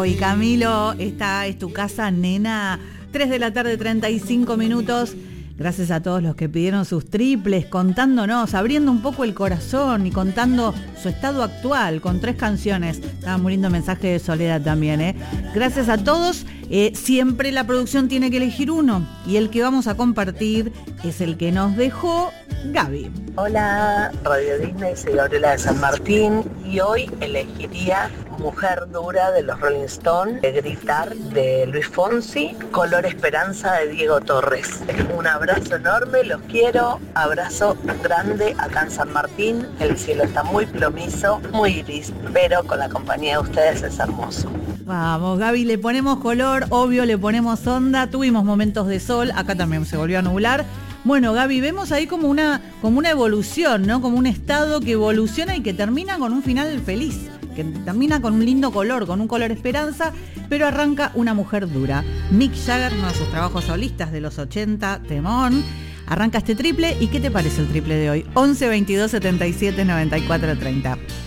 y Camilo, esta es tu casa, nena. 3 de la tarde, 35 minutos. Gracias a todos los que pidieron sus triples, contándonos, abriendo un poco el corazón y contando su estado actual con 3 canciones. Estaba muy lindo mensaje de Soledad también, ¿eh? Gracias a todos. Siempre la producción tiene que elegir uno y el que vamos a compartir es el que nos dejó Gaby. Hola, Radio Disney, soy Gabriela de San Martín y hoy elegiría Mujer Dura de los Rolling Stones, Gritar de Luis Fonsi, Color Esperanza de Diego Torres. Un abrazo enorme, los quiero, abrazo grande acá en San Martín, el cielo está muy plomizo, muy gris, pero con la compañía de ustedes es hermoso. Vamos, Gaby, le ponemos color, obvio, le ponemos onda, tuvimos momentos de sol, acá también se volvió a nublar. Bueno, Gaby, vemos ahí como una evolución, ¿no? Como un estado que evoluciona y que termina con un final feliz, que termina con un lindo color, con un color esperanza, pero arranca Una Mujer Dura. Mick Jagger, uno de sus trabajos solistas de los 80, temón, arranca este triple. ¿Y qué te parece el triple de hoy? 11 22 77 94 30.